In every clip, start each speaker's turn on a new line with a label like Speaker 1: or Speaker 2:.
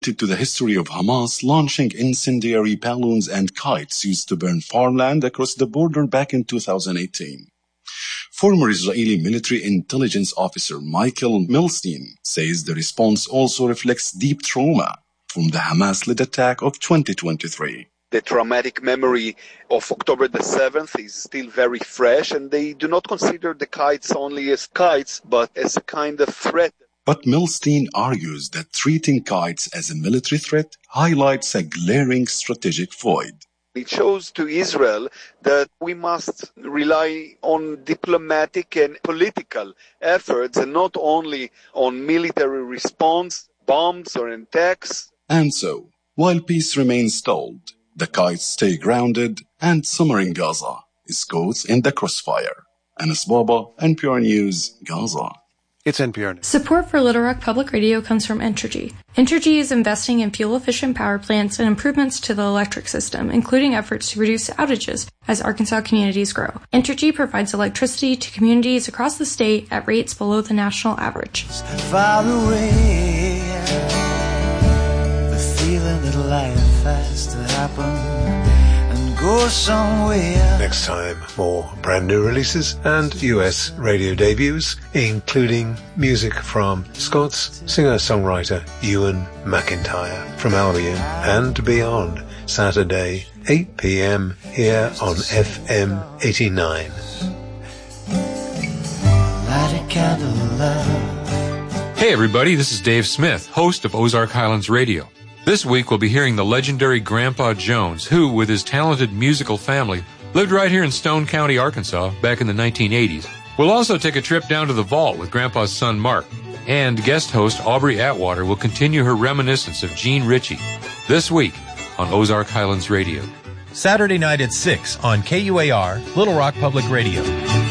Speaker 1: to the history of Hamas launching incendiary balloons and kites used to burn farmland across the border back in 2018. Former Israeli military intelligence officer Michael Milstein says the response also reflects deep trauma from the Hamas-led attack of 2023.
Speaker 2: The traumatic memory of October the 7th is still very fresh, and they do not consider the kites only as kites, but as a kind of threat.
Speaker 1: But Milstein argues that treating kites as a military threat highlights a glaring strategic void.
Speaker 2: It shows to Israel that we must rely on diplomatic and political efforts and not only on military response, bombs or attacks.
Speaker 1: And so, while peace remains stalled, the kites stay grounded and summer in Gaza is caught in the crossfire. Anas Baba, NPR News, Gaza.
Speaker 3: It's NPR News.
Speaker 4: Support for Little Rock Public Radio comes from Entergy. Entergy is investing in fuel-efficient power plants and improvements to the electric system, including efforts to reduce outages as Arkansas communities grow. Entergy provides electricity to communities across the state at rates below the national average.
Speaker 5: Far away, the feeling that life has to happen. Go somewhere.
Speaker 6: Next time, more brand new releases and US radio debuts, including music from Scots singer-songwriter Ewan McIntyre from Albion and beyond. Saturday, 8 p.m. here on FM 89.
Speaker 5: Light a candle, love.
Speaker 7: Hey everybody, this is Dave Smith, host of Ozark Highlands Radio. This week we'll be hearing the legendary Grandpa Jones, who, with his talented musical family, lived right here in Stone County, Arkansas, back in the 1980s. We'll also take a trip down to the vault with Grandpa's son, Mark. And guest host Aubrey Atwater will continue her reminiscence of Gene Ritchie this week on Ozark Highlands Radio.
Speaker 8: Saturday night at 6 on KUAR, Little Rock Public Radio.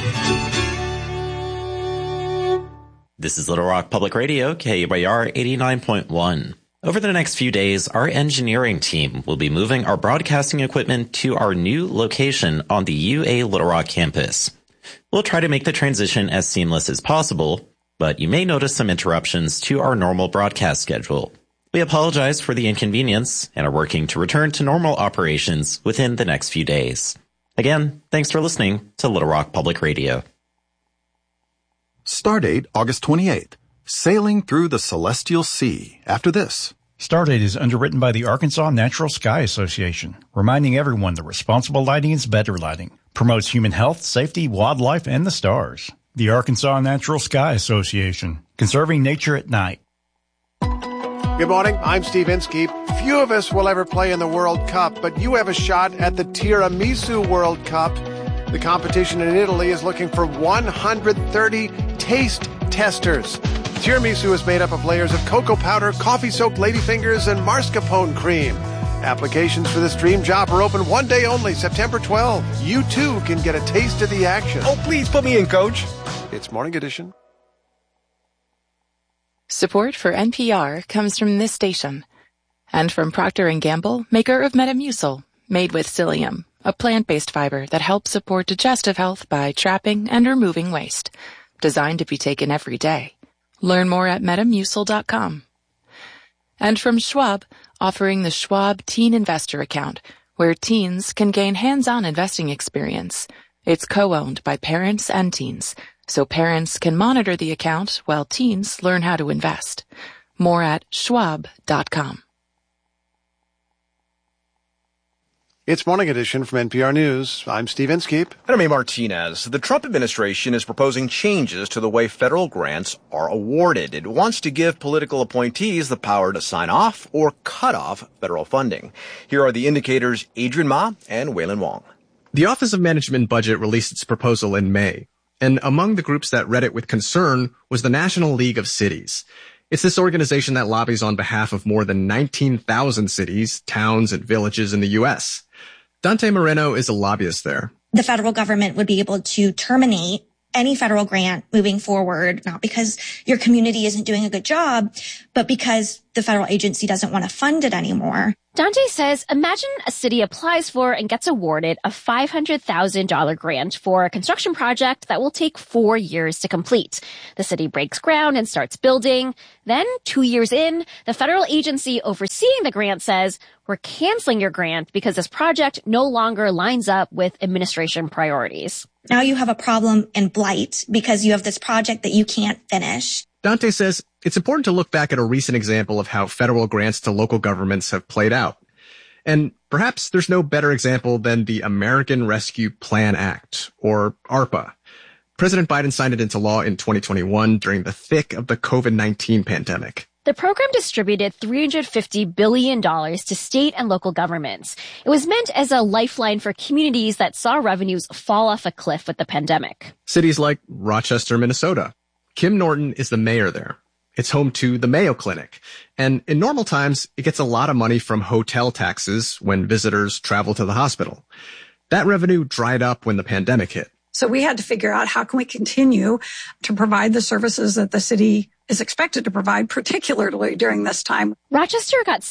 Speaker 9: This is Little Rock Public Radio, KUAR 89.1. Over the next few days, our engineering team will be moving our broadcasting equipment to our new location on the UA Little Rock campus. We'll try to make the transition as seamless as possible, but you may notice some interruptions to our normal broadcast schedule. We apologize for the inconvenience and are working to return to normal operations within the next few days. Again, thanks for listening to Little Rock Public Radio.
Speaker 10: Stardate August 28th. Sailing Through the Celestial Sea. After this.
Speaker 11: Stardate is underwritten by the Arkansas Natural Sky Association, reminding everyone that responsible lighting is better lighting. Promotes human health, safety, wildlife, and the stars. The Arkansas Natural Sky Association. Conserving nature at night.
Speaker 3: Good morning. I'm Steve Inskeep. Few of us will ever play in the World Cup, but you have a shot at the Tiramisu World Cup. The competition in Italy is looking for 130 taste testers. Tiramisu is made up of layers of cocoa powder, coffee-soaked ladyfingers, and mascarpone cream. Applications for this dream job are open one day only, September 12. You, too, can get a taste of the action.
Speaker 12: Oh, please put me in, Coach.
Speaker 3: It's Morning Edition.
Speaker 13: Support for NPR comes from this station and from Procter & Gamble, maker of Metamucil, made with psyllium, a plant-based fiber that helps support digestive health by trapping and removing waste. Designed to be taken every day. Learn more at Metamucil.com. And from Schwab, offering the Schwab Teen Investor Account, where teens can gain hands-on investing experience. It's co-owned by parents and teens, so parents can monitor the account while teens learn how to invest. More at Schwab.com.
Speaker 3: It's Morning Edition from NPR News. I'm Steve Inskeep.
Speaker 12: And I'm A. Martinez. The Trump administration is proposing changes to the way federal grants are awarded. It wants to give political appointees the power to sign off or cut off federal funding. Here are the indicators, Adrian Ma and Waylon Wong.
Speaker 14: The Office of Management and Budget released its proposal in May, and among the groups that read it with concern was the National League of Cities. It's this organization that lobbies on behalf of more than 19,000 cities, towns, and villages in the U.S. Dante Moreno is a lobbyist there.
Speaker 15: The federal government would be able to terminate any federal grant moving forward, not because your community isn't doing a good job, but because the federal agency doesn't want to fund it anymore.
Speaker 16: Dante says, imagine a city applies for and gets awarded a $500,000 grant for a construction project that will take 4 years to complete. The city breaks ground and starts building. Then, 2 years in, the federal agency overseeing the grant says, we're canceling your grant because this project no longer lines up with administration priorities.
Speaker 15: Now you have a problem in blight because you have this project that you can't finish.
Speaker 14: Dante says it's important to look back at a recent example of how federal grants to local governments have played out. And perhaps there's no better example than the American Rescue Plan Act, or ARPA. President Biden signed it into law in 2021 during the thick of the COVID-19 pandemic.
Speaker 16: The program distributed $350 billion to state and local governments. It was meant as a lifeline for communities that saw revenues fall off a cliff with the pandemic.
Speaker 14: Cities like Rochester, Minnesota. Kim Norton is the mayor there. It's home to the Mayo Clinic. And in normal times, it gets a lot of money from hotel taxes when visitors travel to the hospital. That revenue dried up when the pandemic hit.
Speaker 17: So we had to figure out how can we continue to provide the services that the city is expected to provide, particularly during this time.
Speaker 16: Rochester got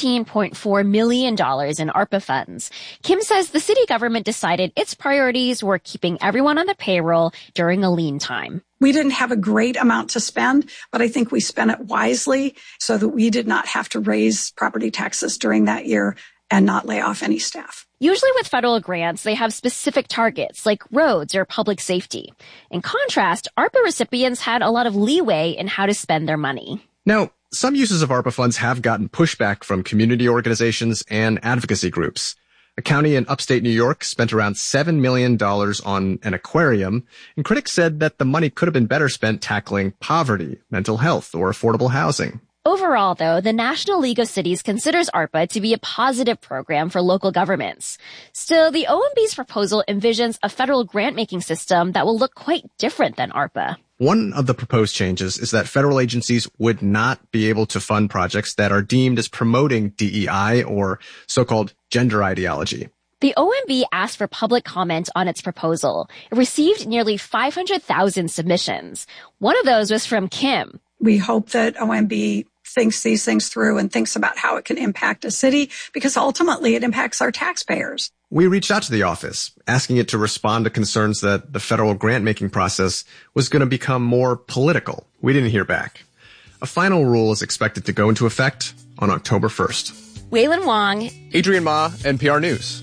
Speaker 16: $17.4 million in ARPA funds. Kim says the city government decided its priorities were keeping everyone on the payroll during a lean time.
Speaker 17: We didn't have a great amount to spend, but I think we spent it wisely so that we did not have to raise property taxes during that year and not lay off any staff.
Speaker 16: Usually with federal grants, they have specific targets like roads or public safety. In contrast, ARPA recipients had a lot of leeway in how to spend their money.
Speaker 14: Now, some uses of ARPA funds have gotten pushback from community organizations and advocacy groups. A county in upstate New York spent around $7 million on an aquarium, and critics said that the money could have been better spent tackling poverty, mental health, or affordable housing.
Speaker 16: Overall, though, the National League of Cities considers ARPA to be a positive program for local governments. Still, the OMB's proposal envisions a federal grant-making system that will look quite different than ARPA.
Speaker 14: One of the proposed changes is that federal agencies would not be able to fund projects that are deemed as promoting DEI or so-called gender ideology.
Speaker 16: The OMB asked for public comment on its proposal. It received nearly 500,000 submissions. One of those was from Kim.
Speaker 17: We hope that OMB thinks these things through and thinks about how it can impact a city, because ultimately it impacts our taxpayers.
Speaker 14: We reached out to the office, asking it to respond to concerns that the federal grant-making process was going to become more political. We didn't hear back. A final rule is expected to go into effect on October 1st.
Speaker 16: Waylon Wong,
Speaker 14: Adrian Ma, NPR News.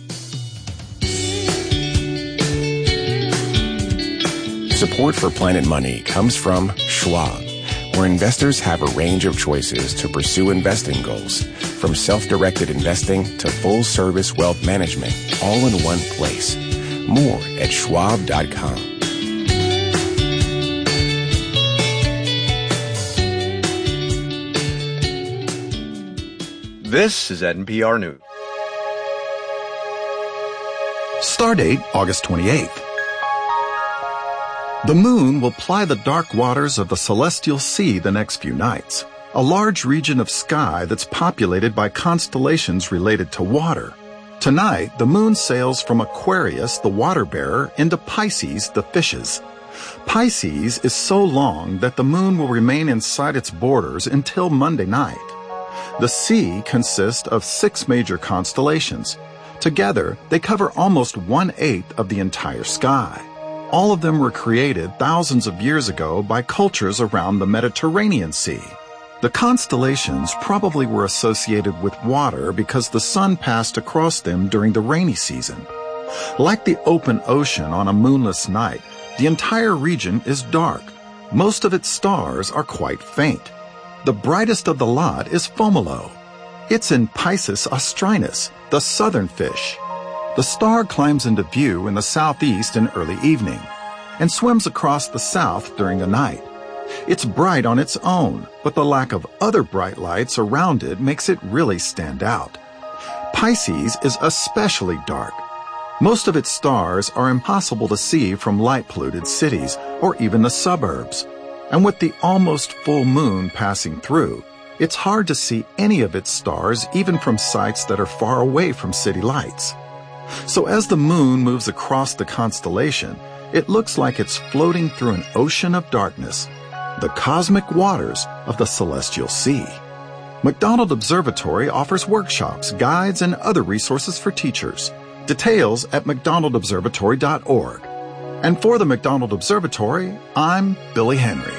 Speaker 18: Support for Planet Money comes from Schwab, where investors have a range of choices to pursue investing goals, from self-directed investing to full-service wealth management, all in one place. More at schwab.com.
Speaker 12: This is NPR News.
Speaker 10: Stardate August 28th. The moon will ply the dark waters of the celestial sea the next few nights, a large region of sky that's populated by constellations related to water. Tonight, the moon sails from Aquarius, the water bearer, into Pisces, the fishes. Pisces is so long that the moon will remain inside its borders until Monday night. The sea consists of 6 major constellations. Together, they cover almost 1/8 of the entire sky. All of them were created thousands of years ago by cultures around the Mediterranean Sea. The constellations probably were associated with water because the sun passed across them during the rainy season. Like the open ocean on a moonless night, the entire region is dark. Most of its stars are quite faint. The brightest of the lot is Fomalhaut. It's in Pisces austrinus, the southern fish. The star climbs into view in the southeast in early evening and swims across the south during the night. It's bright on its own, but the lack of other bright lights around it makes it really stand out. Pisces is especially dark. Most of its stars are impossible to see from light-polluted cities or even the suburbs. And with the almost full moon passing through, it's hard to see any of its stars even from sites that are far away from city lights. So as the moon moves across the constellation, it looks like it's floating through an ocean of darkness, the cosmic waters of the celestial sea. McDonald Observatory offers workshops, guides, and other resources for teachers. Details at mcdonaldobservatory.org. And for the McDonald Observatory, I'm Billy Henry.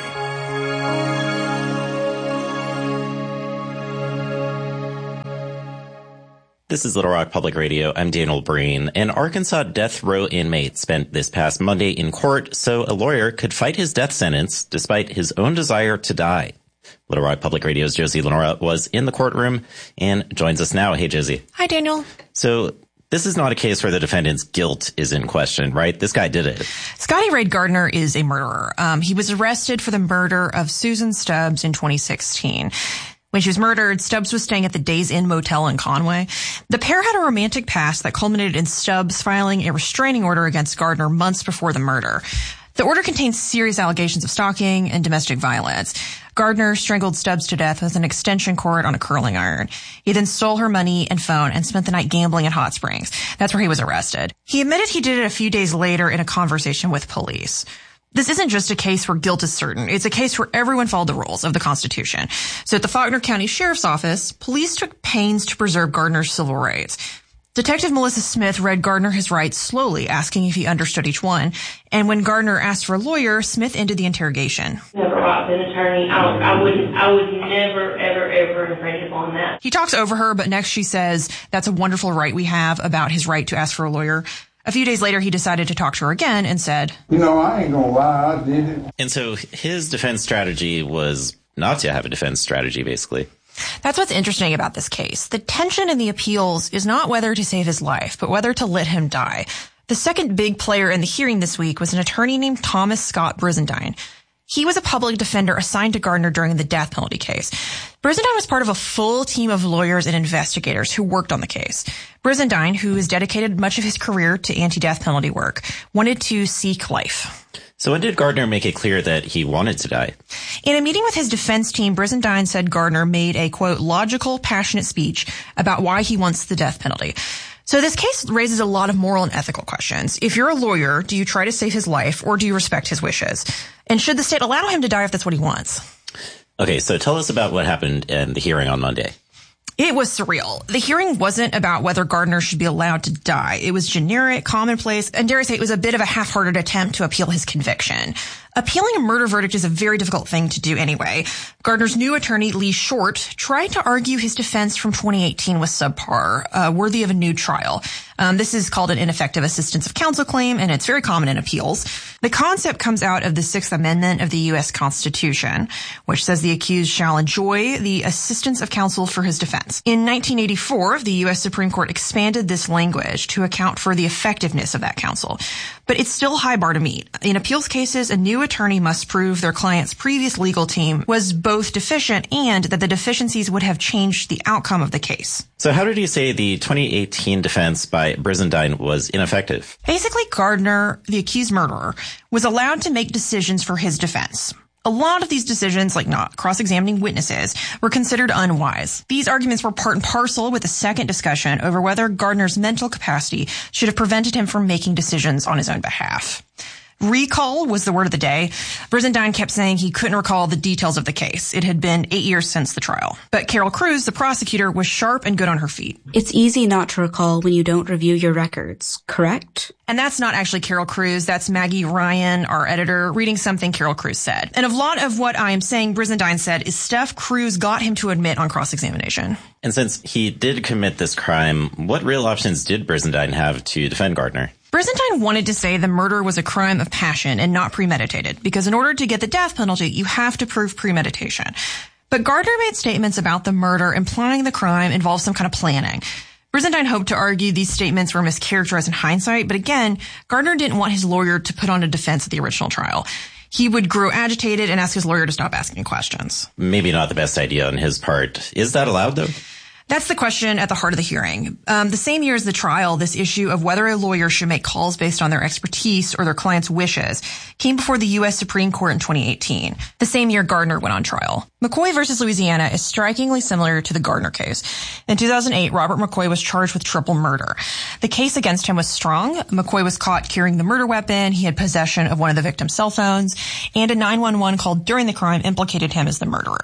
Speaker 9: This is Little Rock Public Radio. I'm Daniel Breen. An Arkansas death row inmate spent this past Monday in court so a lawyer could fight his death sentence despite his own desire to die. Little Rock Public Radio's Josie Lenora was in the courtroom and joins us now. Hey, Josie.
Speaker 19: Hi, Daniel.
Speaker 9: So this is not a case where the defendant's guilt is in question, right? This guy did it.
Speaker 19: Scotty Ray Gardner is a murderer. He was arrested for the murder of Susan Stubbs in 2016. When she was murdered, Stubbs was staying at the Days Inn Motel in Conway. The pair had a romantic past that culminated in Stubbs filing a restraining order against Gardner months before the murder. The order contains serious allegations of stalking and domestic violence. Gardner strangled Stubbs to death with an extension cord on a curling iron. He then stole her money and phone and spent the night gambling in Hot Springs. That's where he was arrested. He admitted he did it a few days later in a conversation with police. This isn't just a case where guilt is certain. It's a case where everyone followed the rules of the Constitution. So at the Faulkner County Sheriff's Office, police took pains to preserve Gardner's civil rights. Detective Melissa Smith read Gardner his rights slowly, asking if he understood each one. And when Gardner asked for a lawyer, Smith ended the interrogation.
Speaker 20: Never opted an attorney. I would never, ever infringe upon that.
Speaker 19: He talks over her, but next she says that's a wonderful right we have about his right to ask for a lawyer. A few days later, he decided to talk to her again and said,
Speaker 21: I ain't gonna lie, I did it.
Speaker 9: And so his defense strategy was not to have a defense strategy, basically.
Speaker 19: That's what's interesting about this case. The tension in the appeals is not whether to save his life, but whether to let him die. The second big player in the hearing this week was an attorney named Thomas Scott Brizendine. He was a public defender assigned to Gardner during the death penalty case. Brizendine was part of a full team of lawyers and investigators who worked on the case. Brizendine, who has dedicated much of his career to anti-death penalty work, wanted to seek life.
Speaker 9: So when did Gardner make it clear that he wanted to die?
Speaker 19: In a meeting with his defense team, Brizendine said Gardner made a, quote, logical, passionate speech about why he wants the death penalty. So this case raises a lot of moral and ethical questions. If you're a lawyer, do you try to save his life or do you respect his wishes? And should the state allow him to die if that's what he wants?
Speaker 9: Okay, so tell us about what happened in the hearing on Monday.
Speaker 19: It was surreal. The hearing wasn't about whether Gardner should be allowed to die. It was generic, commonplace, and dare I say it was a bit of a half-hearted attempt to appeal his conviction. Appealing a murder verdict is a very difficult thing to do anyway. Gardner's new attorney, Lee Short, tried to argue his defense from 2018 was subpar, worthy of a new trial. This is called an ineffective assistance of counsel claim, and it's very common in appeals. The concept comes out of the Sixth Amendment of the U.S. Constitution, which says the accused shall enjoy the assistance of counsel for his defense. In 1984, the U.S. Supreme Court expanded this language to account for the effectiveness of that counsel. But it's still a high bar to meet. In appeals cases, a new attorney must prove their client's previous legal team was both deficient and that the deficiencies would have changed the outcome of the case.
Speaker 9: So how did you say the 2018 defense by Brizendine was ineffective?
Speaker 19: Basically, Gardner, the accused murderer, was allowed to make decisions for his defense. A lot of these decisions, like not cross-examining witnesses, were considered unwise. These arguments were part and parcel with a second discussion over whether Gardner's mental capacity should have prevented him from making decisions on his own behalf. Recall was the word of the day. Brizendine kept saying he couldn't recall the details of the case. It had been 8 years since the trial. But Carol Cruz, the prosecutor, was sharp and good on her feet.
Speaker 22: It's easy not to recall when you don't review your records, correct?
Speaker 19: And that's not actually Carol Cruz. That's Maggie Ryan, our editor, reading something Carol Cruz said. And a lot of what I am saying Brizendine said is stuff Cruz got him to admit on cross-examination.
Speaker 9: And since he did commit this crime, what real options did Brizendine have to defend Gardner?
Speaker 19: Brizendine wanted to say the murder was a crime of passion and not premeditated, because in order to get the death penalty, you have to prove premeditation. But Gardner made statements about the murder implying the crime involved some kind of planning. Brizendine hoped to argue these statements were mischaracterized in hindsight, but again, Gardner didn't want his lawyer to put on a defense at the original trial. He would grow agitated and ask his lawyer to stop asking questions.
Speaker 9: Maybe not the best idea on his part. Is that allowed, though?
Speaker 19: That's the question at the heart of the hearing. The same year as the trial, this issue of whether a lawyer should make calls based on their expertise or their client's wishes came before the U.S. Supreme Court in 2018. The same year Gardner went on trial. McCoy versus Louisiana is strikingly similar to the Gardner case. In 2008, Robert McCoy was charged with triple murder. The case against him was strong. McCoy was caught carrying the murder weapon. He had possession of one of the victim's cell phones, and a 911 call during the crime implicated him as the murderer.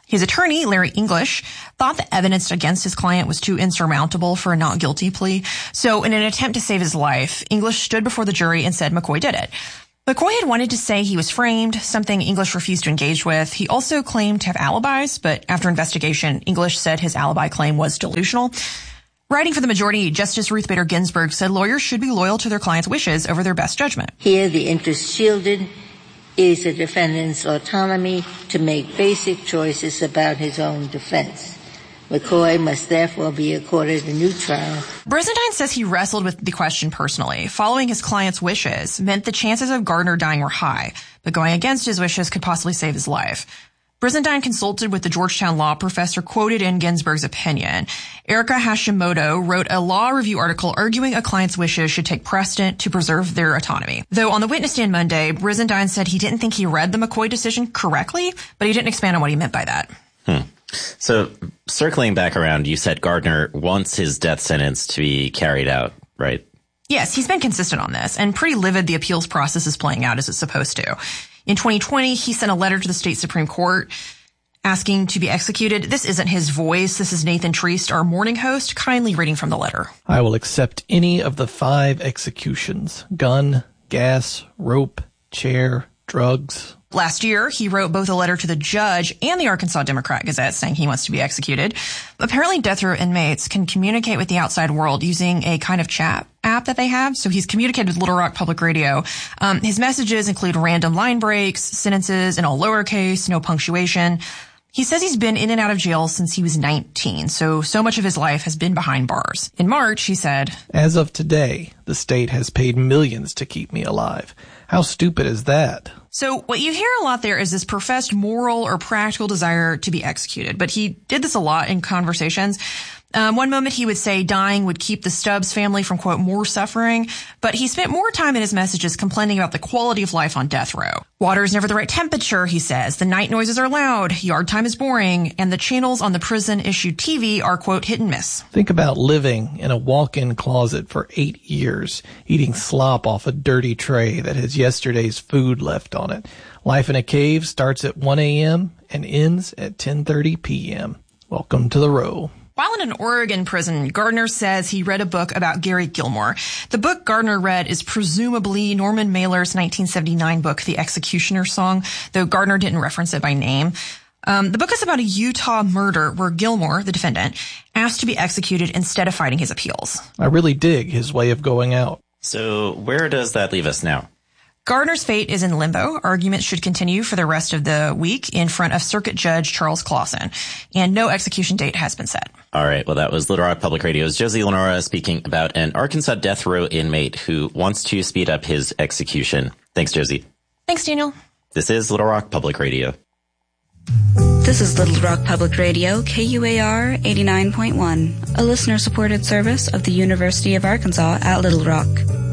Speaker 19: His attorney, Larry English, thought the evidence against his client was too insurmountable for a not guilty plea. So in an attempt to save his life, English stood before the jury and said McCoy did it. McCoy had wanted to say he was framed, something English refused to engage with. He also claimed to have alibis, but after investigation, English said his alibi claim was delusional. Writing for the majority, Justice Ruth Bader Ginsburg said lawyers should be loyal to their clients' wishes over their best judgment.
Speaker 1: Here, the interest shielded is the defendant's autonomy to make basic choices about his own defense. McCoy must therefore be accorded a new trial.
Speaker 19: Brizendine says he wrestled with the question personally. Following his client's wishes meant the chances of Gardner dying were high, but going against his wishes could possibly save his life. Brizendine consulted with the Georgetown law professor quoted in Ginsburg's opinion. Erica Hashimoto wrote a law review article arguing a client's wishes should take precedent to preserve their autonomy. Though on the witness stand Monday, Brizendine said he didn't think he read the McCoy decision correctly, but he didn't expand on what he meant by that.
Speaker 9: So circling back around, you said Gardner wants his death sentence to be carried out, right?
Speaker 19: Yes, he's been consistent on this, and pretty livid the appeals process is playing out as it's supposed to. In 2020, he sent a letter to the state Supreme Court asking to be executed. This isn't his voice. This is Nathan Treast, our morning host, kindly reading from the letter.
Speaker 2: I will accept any of the 5 executions: gun, gas, rope, chair, drugs.
Speaker 19: Last year, he wrote both a letter to the judge and the Arkansas Democrat-Gazette saying he wants to be executed. Apparently, death row inmates can communicate with the outside world using a kind of chat app that they have. So he's communicated with Little Rock Public Radio. His messages include random line breaks, sentences in all lowercase, no punctuation. He says he's been in and out of jail since he was 19, so much of his life has been behind bars. In March, he said,
Speaker 2: "As of today, the state has paid millions to keep me alive. How stupid is that?"
Speaker 19: So what you hear a lot there is this professed moral or practical desire to be executed, but he did this a lot in conversations. One moment he would say dying would keep the Stubbs family from, quote, more suffering, but he spent more time in his messages complaining about the quality of life on death row. Water is never the right temperature, he says. The night noises are loud, yard time is boring, and the channels on the prison-issued TV are, quote, hit and miss.
Speaker 2: Think about living in a walk-in closet for 8 years, eating slop off a dirty tray that has yesterday's food left on it. Life in a cave starts at 1 a.m. and ends at 10:30 p.m. Welcome to the row.
Speaker 19: While in an Oregon prison, Gardner says he read a book about Gary Gilmore. The book Gardner read is presumably Norman Mailer's 1979 book, The Executioner Song, though Gardner didn't reference it by name. The book is about a Utah murder where Gilmore, the defendant, asked to be executed instead of fighting his appeals.
Speaker 2: I really dig his way of going out.
Speaker 9: So where does that leave us now?
Speaker 19: Gardner's fate is in limbo. Arguments should continue for the rest of the week in front of Circuit Judge Charles Clausen, and no execution date has been set.
Speaker 9: All right. Well, that was Little Rock Public Radio's Josie Lenora speaking about an Arkansas death row inmate who wants to speed up his execution. Thanks, Josie.
Speaker 19: Thanks, Daniel.
Speaker 9: This is Little Rock Public Radio.
Speaker 22: This is Little Rock Public Radio, KUAR 89.1, a listener-supported service of the University of Arkansas at Little Rock.